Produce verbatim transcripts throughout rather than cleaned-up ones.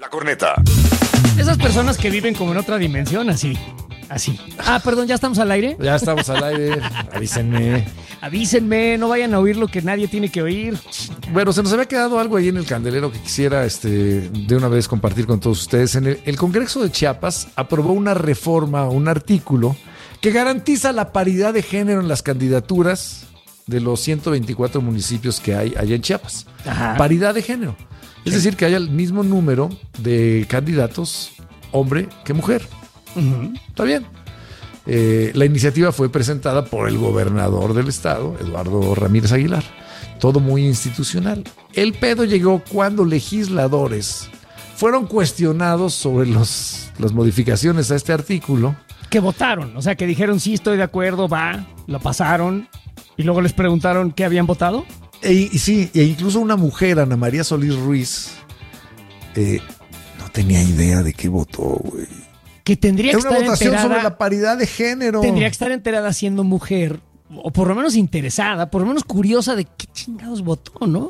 La Corneta. Esas personas que viven como en otra dimensión, así, así. Ah, perdón, ¿ya estamos al aire? Ya estamos al aire, avísenme. Avísenme, no vayan a oír lo que nadie tiene que oír. Bueno, se nos había quedado algo ahí en el candelero que quisiera este, de una vez compartir con todos ustedes. En el, el Congreso de Chiapas aprobó una reforma, un artículo que garantiza la paridad de género en las candidaturas de los ciento veinticuatro municipios que hay allá en Chiapas. Ajá. Paridad de género. Es decir, que haya el mismo número de candidatos, hombre que mujer. Uh-huh. Está bien. Eh, la iniciativa fue presentada por el gobernador del estado, Eduardo Ramírez Aguilar. Todo muy institucional. El pedo llegó cuando legisladores fueron cuestionados sobre los, las modificaciones a este artículo. Que votaron, o sea, que dijeron sí, estoy de acuerdo, va, lo pasaron. Y luego les preguntaron qué habían votado. E, y sí, e incluso una mujer, Ana María Solís Ruiz, eh, no tenía idea de qué votó, güey. Que tendría Era que una estar votación enterada, sobre la paridad de género. Tendría que estar enterada siendo mujer, o por lo menos interesada, por lo menos curiosa de qué chingados votó, ¿no?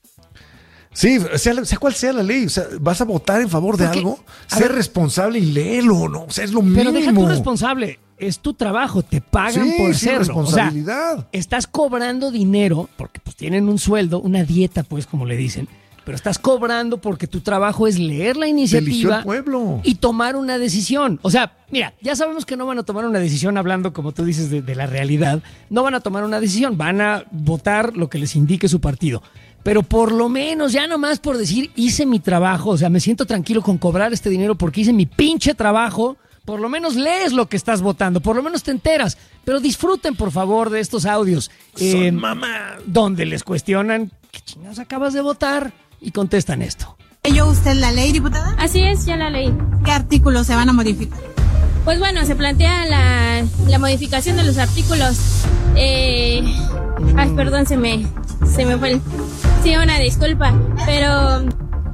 Sí, sea, sea cual sea la ley, o sea, vas a votar en favor de Porque, algo, a ser ver, responsable y léelo, ¿no? O sea, es lo mínimo. Pero deja tu responsable, es tu trabajo, te pagan Sí, por sí, hacerlo. responsabilidad. O sea, estás cobrando dinero, porque pues tienen un sueldo, una dieta, pues, como le dicen, pero estás cobrando porque tu trabajo es leer la Te eligió iniciativa el pueblo. y tomar una decisión. O sea, mira, ya sabemos que no van a tomar una decisión hablando, como tú dices, de, de la realidad. No van a tomar una decisión, van a votar lo que les indique su partido. Pero por lo menos, ya nomás por decir, hice mi trabajo, o sea, me siento tranquilo con cobrar este dinero porque hice mi pinche trabajo, por lo menos lees lo que estás votando, por lo menos te enteras. Pero disfruten, por favor, de estos audios. Son eh, mamá. Donde les cuestionan, ¿qué chingados acabas de votar? Y contestan esto. ¿Leyó usted la ley, diputada? Así es, ya la leí. ¿Qué artículos se van a modificar? Pues bueno, se plantea la, la modificación de los artículos. Eh, ay, perdón, se me, se me fue el... Sí, una disculpa, pero...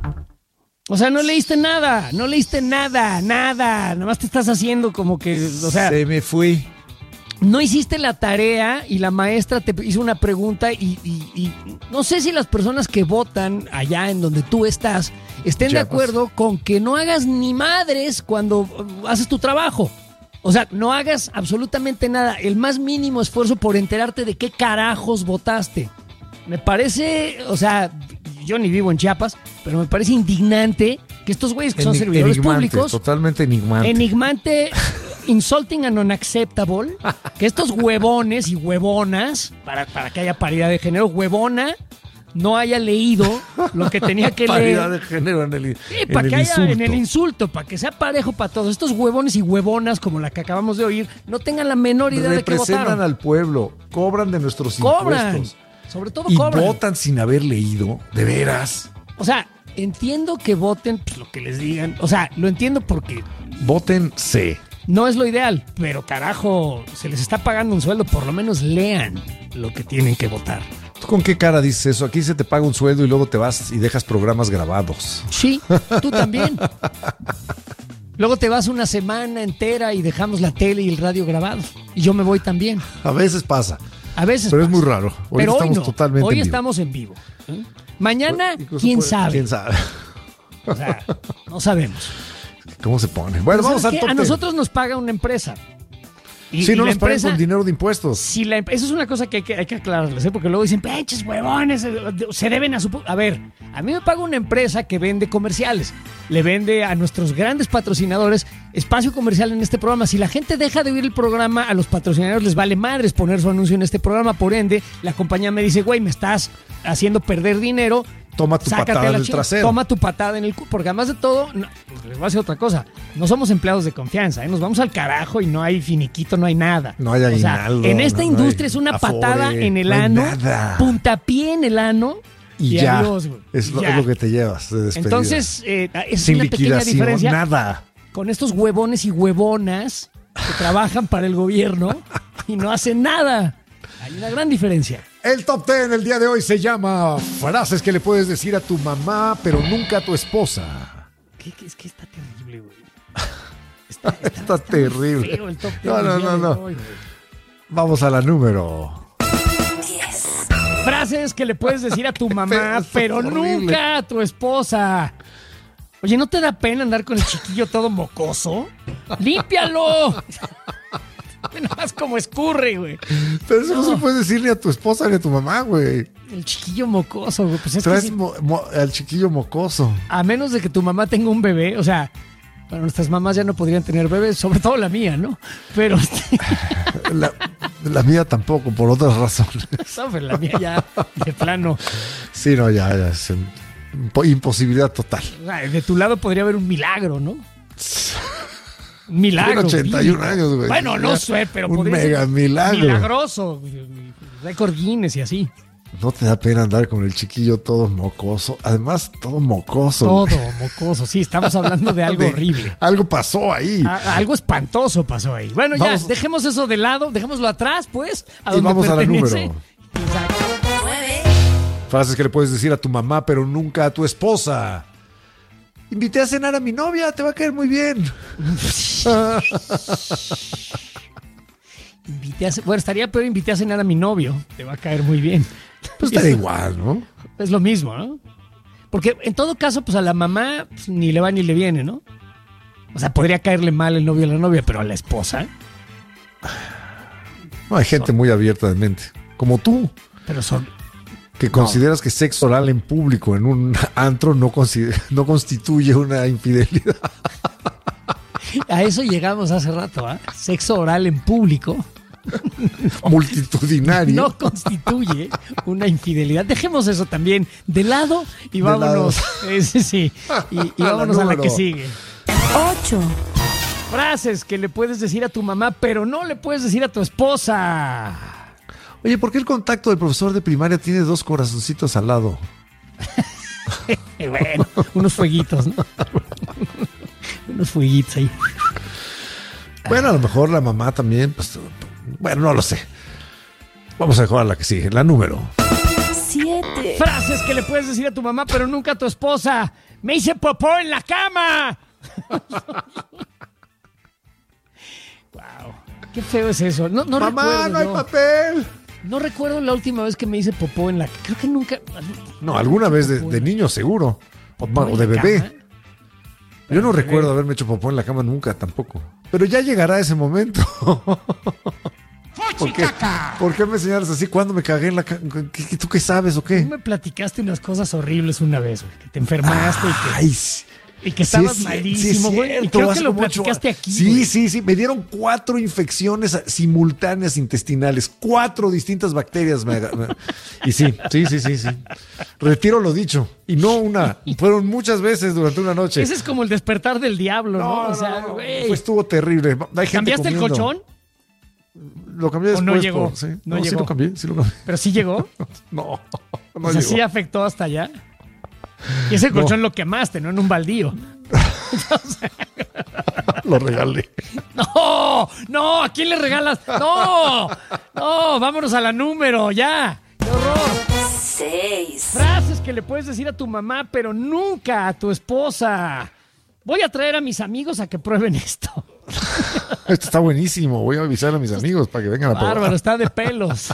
O sea, no leíste nada, no leíste nada, nada. Nada más te estás haciendo como que, o sea... Se me fui. No hiciste la tarea y la maestra te hizo una pregunta y, y, y no sé si las personas que votan allá en donde tú estás estén de Chiapas. acuerdo con que no hagas ni madres cuando uh, haces tu trabajo. O sea, no hagas absolutamente nada, el más mínimo esfuerzo por enterarte de qué carajos votaste. Me parece, o sea, yo ni vivo en Chiapas, pero me parece indignante que estos güeyes que son Enig- servidores enigmante, públicos... Totalmente enigmante. Enigmante, insulting and unacceptable, que estos huevones y huevonas, para, para que haya paridad de género, huevona, no haya leído lo que tenía que Paridad leer. de género en el, Sí, en para el que haya insulto. en el insulto, para que sea parejo para todos. Estos huevones y huevonas, como la que acabamos de oír, no tengan la menor idea de qué Representan votaron. al pueblo, cobran de nuestros Cobran, impuestos. sobre todo Y cobran. votan sin haber leído, de veras. O sea, entiendo que voten pues, lo que les digan. O sea, lo entiendo porque Voten C. no es lo ideal, pero carajo, se les está pagando un sueldo, por lo menos lean lo que tienen que votar. ¿Tú con qué cara dices eso? Aquí se te paga un sueldo y luego te vas y dejas programas grabados. Sí, tú también. Luego te vas una semana entera y dejamos la tele y el radio grabados. Y yo me voy también. A veces pasa, A veces pero es pasa. muy raro. Hoy Pero hoy estamos no. totalmente Hoy en vivo. estamos en vivo. ¿eh? Mañana, Incluso quién puede- sabe. ¿Quién sabe? O sea, no sabemos. ¿Cómo se pone? Bueno, Pero vamos ¿sabes al qué? top A ten. nosotros nos paga una empresa. Y, Sí, y no la nos pagan empresa, con dinero de impuestos. si la, eso es una cosa que hay que, hay que aclararles, ¿eh? Porque luego dicen, pinches huevones, eh, se deben a su... pu-". A ver, a mí me paga una empresa que vende comerciales. Le vende a nuestros grandes patrocinadores espacio comercial en este programa. Si la gente deja de oír el programa, a los patrocinadores les vale madres poner su anuncio en este programa. Por ende, la compañía me dice, güey, me estás haciendo perder dinero. Toma tu Sácate patada a la en el chinga, trasero. Toma tu patada en el culo. Porque además de todo, no, les voy a decir otra cosa. No somos empleados de confianza, ¿eh? Nos vamos al carajo y no hay finiquito, no hay nada. No hay O sea, aguinaldo, en esta no- no industria hay es una afore, patada en el no hay ano, nada. puntapié en el ano Y, y, ya, adiós, güey. es, lo, Ya. es lo que te llevas de despedida. Entonces, eh, es sin una pequeña liquidación, diferencia nada. con estos huevones y huevonas que trabajan para el gobierno y no hacen nada. Hay una gran diferencia. El top ten el día de hoy se llama frases que le puedes decir a tu mamá, pero nunca a tu esposa. ¿Qué, qué- es que está terrible, güey. Está, Está terrible. feo el top ten No, del no, día no, de no. hoy, güey. Vamos a la número. Frases que le puedes decir a tu mamá, Esto es pero horrible. nunca a tu esposa. Oye, ¿no te da pena andar con el chiquillo todo mocoso? ¡Límpialo! Nada más como escurre, güey. Pero eso no. No. se puede decir ni a tu esposa ni a tu mamá, güey. El chiquillo mocoso, güey. Pues es que Traes sí, mo- mo- al chiquillo mocoso. a menos de que tu mamá tenga un bebé, o sea, bueno, nuestras mamás ya no podrían tener bebés, sobre todo la mía, ¿no? Pero este, La, la mía tampoco, por otras razones. no, pero la mía ya de plano. Sí, no, ya, ya. Es impo- imposibilidad total. O sea, de tu lado podría haber un milagro, ¿no? Un milagro. Tiene ochenta y uno bíblico. años, güey. Bueno, no Ya, sé, pero un podría mega ser milagro. milagroso. Récord Guinness y así. No te da pena andar con el chiquillo todo mocoso. Además, todo mocoso. Todo mocoso. Sí, estamos hablando de algo De- horrible. Algo pasó ahí. A- algo espantoso pasó ahí. Bueno, ya, Vamos. dejemos eso de lado, dejémoslo atrás, pues, a Y donde vamos a la pertenece. número. Exacto. Frases que le puedes decir a tu mamá, pero nunca a tu esposa. Invité a cenar a mi novia, te va a caer muy bien. Invité a ce- bueno, estaría peor invité a cenar a mi novio. Te va a caer muy bien. Pues estaría igual, ¿no? Es lo mismo, ¿no? Porque en todo caso, pues a la mamá pues, ni le va ni le viene, ¿no? O sea, podría caerle mal el novio a la novia, pero a la esposa, No, hay gente muy abierta de mente. Como tú, pero son... que consideras que sexo oral en público en un antro no, consider- no constituye una infidelidad. A eso llegamos hace rato, ¿ah? Sexo oral en público Multitudinario. no constituye una infidelidad. Dejemos eso también de lado y De vámonos. Eh, sí, sí. Y, y A la vámonos a la número. que sigue. ocho, Frases que le puedes decir a tu mamá, pero no le puedes decir a tu esposa. Oye, ¿por qué el contacto del profesor de primaria tiene dos corazoncitos al lado? Eh, bueno, unos fueguitos, ¿no? Unos fueguitos ahí. Bueno, a lo mejor la mamá también, pues, bueno, no lo sé. Vamos a dejar a la que sigue, la número. siete, Frases que le puedes decir a tu mamá, pero nunca a tu esposa. Me hice popó en la cama. Wow, qué feo es eso. No, no Mamá, recuerdo, no hay no. papel. No recuerdo la última vez que me hice popó en la... Creo que nunca... No, alguna vez de, de niño seguro. O, ¿Popó en o de la bebé. cama? Yo no Bebé. recuerdo haberme hecho popó en la cama nunca tampoco. Pero ya llegará ese momento. ¿Por qué, ¿Por qué me señalas así cuando me cagué en la cama? ¿Tú qué sabes o Tú qué? me platicaste unas cosas horribles una vez, güey, que te enfermaste y que... Ay, sí. Y que Sí, estabas es cier- malísimo, sí es güey. Y cierto, creo que hace lo como ocho platicaste años. aquí, Sí, güey. sí, sí. Me dieron cuatro infecciones simultáneas intestinales. Cuatro distintas bacterias. me- me- y sí, sí, sí, sí, sí. Retiro lo dicho. Y no una. Fueron muchas veces durante una noche. Ese es como el despertar del diablo, ¿no? No, o sea, no, no, güey. pues estuvo terrible. Hay gente ¿Cambiaste el comiendo. colchón? Lo cambié ¿O después. no llegó? por- sí. No No, sí llegó. lo cambié. Sí lo cambié. ¿Pero sí llegó? No, no O sea, llegó. sí afectó hasta allá. Y ese colchón lo quemaste, ¿no? En un baldío. Lo regalé. ¡No! ¡No! ¿A quién le regalas? ¡No! ¡No! Vámonos a la número, ya. ¡Qué horror! seis, Frases que le puedes decir a tu mamá, pero nunca a tu esposa. Voy a traer a mis amigos a que prueben esto. Esto está buenísimo. Voy a avisar a mis amigos para que vengan a probar. Bárbaro, está de pelos.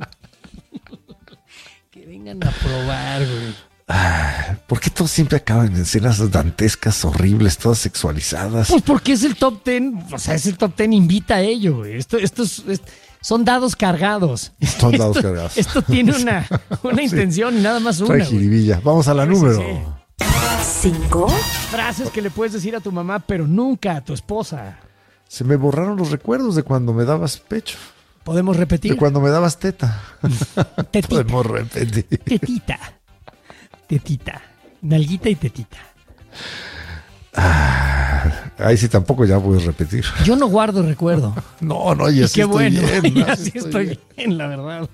Que vengan a probar, güey. ¿Por qué todos siempre acaban en escenas dantescas, horribles, todas sexualizadas? Pues porque es el top ten, o sea, es el top ten, invita a ello, güey. Esto, esto es- es- son dados cargados. Son dados Esto- cargados. Esto tiene una, una intención y nada más una, Trae güey. jiribilla. Vamos a la Sí, número. sí, cinco, Frases que le puedes decir a tu mamá, pero nunca a tu esposa. Se me borraron los recuerdos de cuando me dabas pecho, Podemos de repetir. cuando me dabas teta. Tetita, Podemos repetir. tetita, tetita, nalguita y tetita. Ahí sí tampoco ya puedes repetir. Yo no guardo recuerdo. No, no, y Y así qué estoy bueno, bien. y así así estoy bien, la verdad.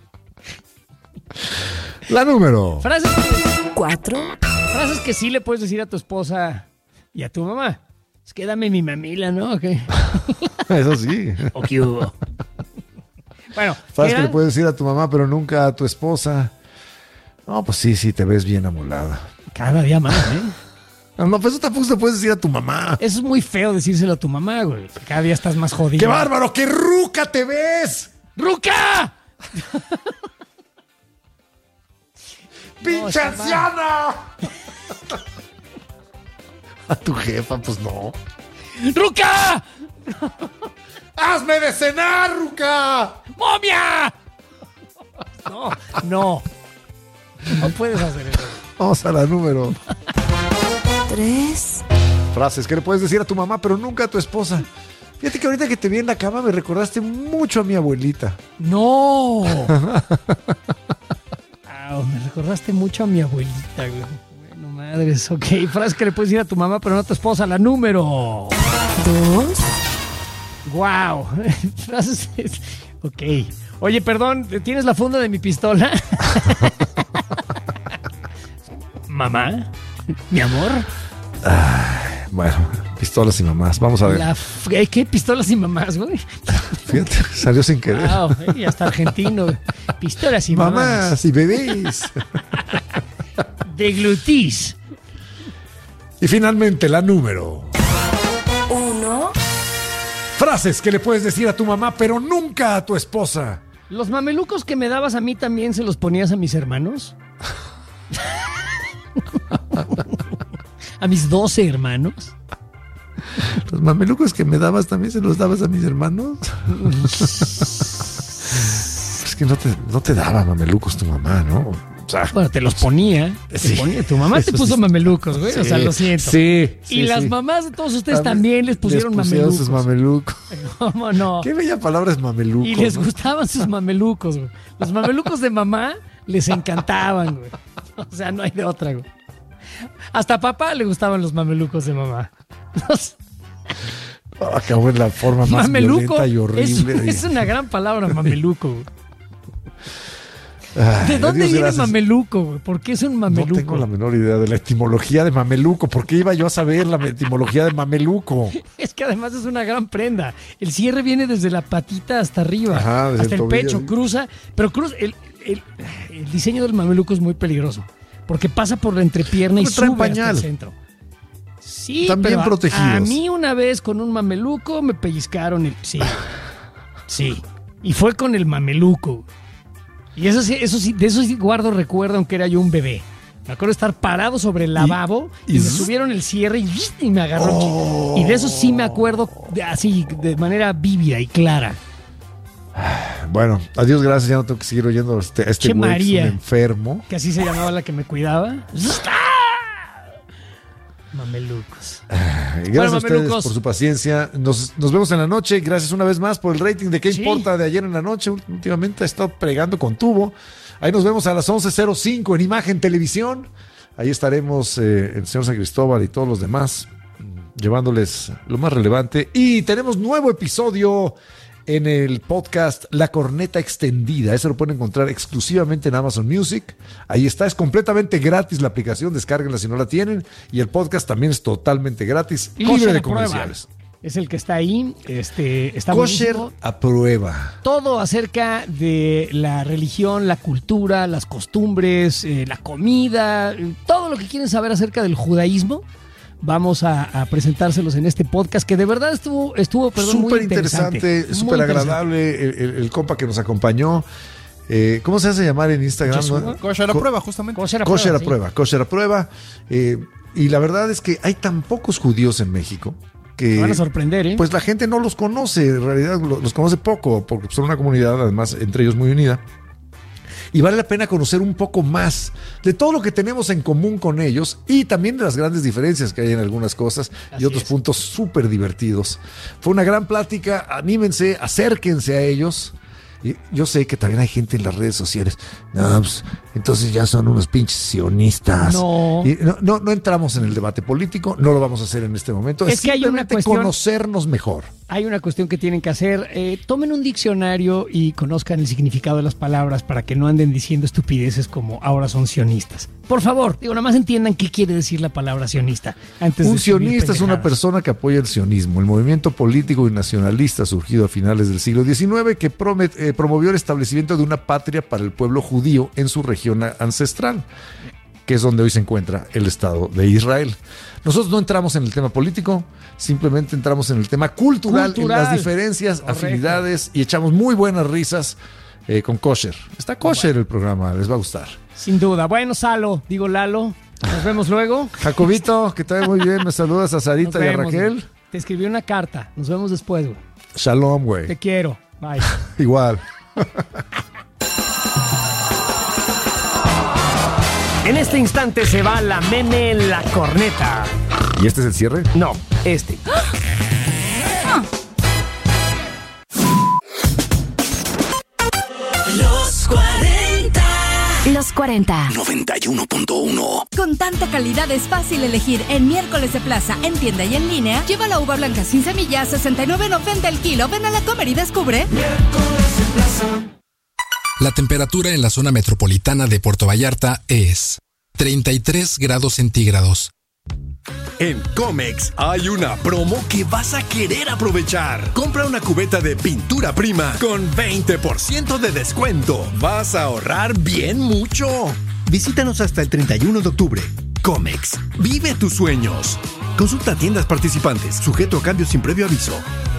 La número. Frases que, cuatro, frases que sí le puedes decir a tu esposa y a tu mamá. Es que dame mi mamila, ¿no? ¿O qué? Eso sí. ¿O qué hubo? Bueno, Frases ¿qué que le era? puedes decir a tu mamá, pero nunca a tu esposa. No, pues sí, sí, te ves bien amolada. Cada día más, ¿eh? No, pues eso tampoco se puede decir a tu mamá. Eso es muy feo decírselo a tu mamá, güey. Cada día estás más jodido. ¡Qué bárbaro! ¡Qué ruca te ves! ¡Ruca! ¡Pinche está anciana! A tu jefa, pues no. ¡Ruca! ¡Hazme de cenar, Ruca! ¡Momia! No, no. No puedes hacer eso. Vamos a la número. Tres. Frases que le puedes decir a tu mamá, pero nunca a tu esposa. Fíjate que ahorita que te vi en la cama me recordaste mucho a mi abuelita. ¡No! Au, me recordaste mucho a mi abuelita, güey. Bueno, madres, ok. Frase que le puedes decir a tu mamá, pero no a tu esposa. La número Dos. Wow. Frases. Ok. Oye, perdón, ¿tienes la funda de mi pistola? Mamá, mi amor. Ay, bueno, pistolas y mamás. Vamos a ver. La f- ¿Qué pistolas y mamás, güey? Fíjate, salió sin querer. Wow, y hasta argentino. Güey. Pistolas y mamás. Mamás y bebés. Deglutís. Y finalmente la número. Uno. Frases que le puedes decir a tu mamá, pero nunca a tu esposa. ¿Los mamelucos que me dabas a mí también se los ponías a mis hermanos? ¿A mis doce hermanos? Los mamelucos que me dabas también se los dabas a mis hermanos. Es que no te, no te daba mamelucos tu mamá, ¿no? O sea, Bueno, te los ponía. Te Sí. ponía. Tu mamá te Eso puso sí. mamelucos, güey. O sea, sí, lo siento. Sí. Y sí, las sí. mamás de todos ustedes también les pusieron Les pusieron sus mamelucos. mamelucos. ¿Cómo no? Qué bella palabra es mameluco. Y les ¿no? gustaban sus mamelucos, güey. Los mamelucos de mamá les encantaban, güey. O sea, no hay de otra, güey. Hasta a papá le gustaban los mamelucos de mamá. Los- Acabó en la forma más mameluco violenta y es, horrible. es una gran palabra, mameluco, güey. Ay, ¿De dónde adiós, viene gracias. mameluco, güey? ¿Por qué es un No mameluco? tengo la menor idea de la etimología de mameluco. ¿Por qué iba yo a saber la etimología de mameluco? Es que además es una gran prenda. El cierre viene desde la patita hasta arriba, Ajá, desde hasta el el, tobillo, pecho, sí. cruza. Pero cruza, el, el- el diseño del mameluco es muy peligroso. Porque pasa por la entrepierna y Pero traen sube hasta pañal. el centro. Sí, Están bien pero a- protegidos. A mí una vez con un mameluco me pellizcaron el... Sí, sí. Y fue con el mameluco. Y eso sí, eso sí, de eso sí guardo recuerdo, aunque era yo un bebé. Me acuerdo estar parado sobre el lavabo y, y me zzz. subieron el cierre y, y me agarró. Oh. Y de eso sí me acuerdo de- así, de manera vívida y clara. Bueno, adiós, gracias. Ya no tengo que seguir oyendo a este, a este Che, güey que es María. un enfermo. Que así se llamaba la que me cuidaba. Mamelucos. Gracias Bueno, a ustedes mamelucos. por su paciencia. Nos, nos vemos en la noche. Gracias una vez más por el rating de qué Sí. importa de ayer en la noche. Últimamente ha estado pregando con tubo. Ahí nos vemos a las once cero cinco en Imagen Televisión. Ahí estaremos eh, el señor San Cristóbal y todos los demás mm, llevándoles lo más relevante. Y tenemos nuevo episodio en el podcast La Corneta Extendida. Ese lo pueden encontrar exclusivamente en Amazon Music. Ahí está, es completamente gratis la aplicación, descárguenla si no la tienen. Y el podcast también es totalmente gratis, Y libre Kosher de a prueba. comerciales. Es el que está ahí. Este, está Kosher buenísimo. a prueba. Todo acerca de la religión, la cultura, las costumbres, eh, la comida, eh, todo lo que quieren saber acerca del judaísmo. Vamos a, a presentárselos en este podcast que de verdad estuvo, estuvo perdón, muy Súper interesante. interesante, Muy súper interesante. agradable el, el- el compa que nos acompañó. Eh, ¿Cómo se hace llamar en Instagram? Yeshua. ¿No? Kosher a Co- prueba, justamente. Kosher a Kosher a sí. prueba, kosher a prueba. Eh, y la verdad es que hay tan pocos judíos en México que Te van a sorprender, ¿eh? pues la gente no los conoce, en realidad lo- los conoce poco, porque son una comunidad además entre ellos muy unida. Y vale la pena conocer un poco más de todo lo que tenemos en común con ellos y también de las grandes diferencias que hay en algunas cosas Así y otros es. puntos súper divertidos. Fue una gran plática, anímense, acérquense a ellos. Y yo sé que también hay gente en las redes sociales. No, pues, entonces ya son unos pinches sionistas. No. Y no, no, no entramos en el debate político, no lo vamos a hacer en este momento. Es que hay una simplemente cuestión- conocernos mejor. Hay una cuestión que tienen que hacer. Eh, tomen un diccionario y conozcan el significado de las palabras para que no anden diciendo estupideces como ahora son sionistas. Por favor, digo, nada más entiendan qué quiere decir la palabra sionista. Antes de Un escribir sionista es una pendejadas. persona que apoya el sionismo, el movimiento político y nacionalista surgido a finales del siglo diecinueve que promet- eh, promovió el establecimiento de una patria para el pueblo judío en su región a- ancestral, que es donde hoy se encuentra el Estado de Israel. Nosotros no entramos en el tema político, simplemente entramos en el tema cultural, Cultural. en las diferencias, Correcto. afinidades y echamos muy buenas risas eh, con Kosher. Está Kosher el programa, les va a gustar. Sin duda. Bueno, Salo, digo Lalo, Nos vemos luego. Jacobito, que te vaya muy bien. Me saludas a Sarita Nos y a vemos, Raquel. güey. Te escribí una carta. Nos vemos después, güey. Shalom, güey. Te quiero. Bye. Igual. En este instante se va la meme la corneta. ¿Y este es el cierre? No, este. Los cuarenta. Los cuarenta. noventa y uno punto uno. Con tanta calidad es fácil elegir. En Miércoles de Plaza, en tienda y en línea, lleva la uva blanca sin semillas, sesenta y nueve noventa el kilo. Ven a la Comer y descubre. Miércoles de Plaza. La temperatura en la zona metropolitana de Puerto Vallarta es treinta y tres grados centígrados. En Comex hay una promo que vas a querer aprovechar. Compra una cubeta de pintura prima con veinte por ciento de descuento. Vas a ahorrar bien mucho. Visítanos hasta el treinta y uno de octubre. Comex, vive tus sueños. Consulta tiendas participantes, sujeto a cambio sin previo aviso.